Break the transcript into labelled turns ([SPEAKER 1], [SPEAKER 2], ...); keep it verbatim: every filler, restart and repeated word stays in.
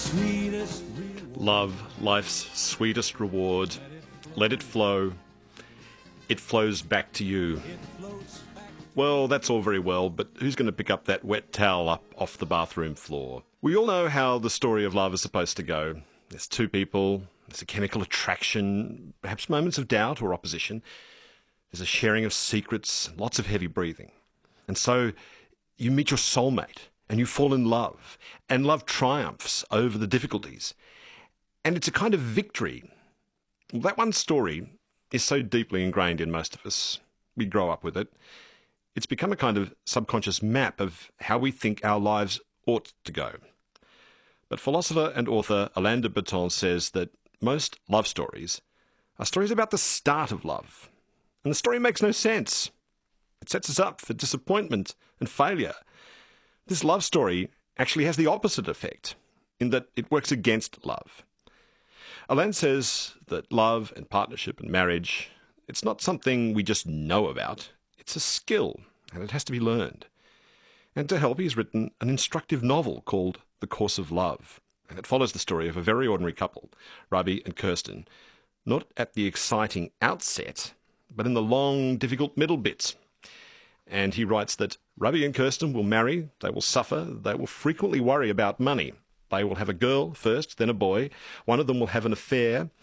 [SPEAKER 1] Love, life's sweetest reward. Let it flow. It flows back to you. Well, that's all very well, but who's going to pick up that wet towel up off the bathroom floor? We all know how the story of love is supposed to go. There's two people, there's a chemical attraction, perhaps moments of doubt or opposition. There's a sharing of secrets, lots of heavy breathing. And so you meet your soulmate and you fall in love, and love triumphs over the difficulties. And it's a kind of victory. Well, that one story is so deeply ingrained in most of us. We grow up with it. It's become a kind of subconscious map of how we think our lives ought to go. But philosopher and author Alain de Botton says that most love stories are stories about the start of love. And the story makes no sense. It sets us up for disappointment and failure. This love story actually has the opposite effect, in that it works against love. Alain says that love and partnership and marriage, it's not something we just know about. It's a skill, and it has to be learned. And to help, he's written an instructive novel called The Course of Love. And it follows the story of a very ordinary couple, Rabi and Kirsten, not at the exciting outset, but in the long, difficult middle bits. And he writes that Rabi and Kirsten will marry, they will suffer, they will frequently worry about money. They will have a girl first, then a boy. One of them will have an affair.